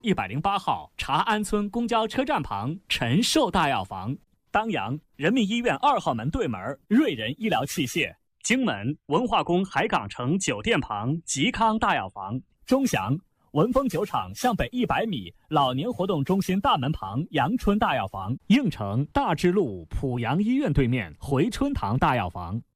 108号长安村公交车站旁陈寿大药房。当阳人民医院2号门对门瑞仁医疗器械。荆门文化宫海港城酒店旁吉康大药房。钟祥文峰酒厂向北100米老年活动中心大门旁阳春大药房。应城大智路濮阳医院对面回春堂大药房。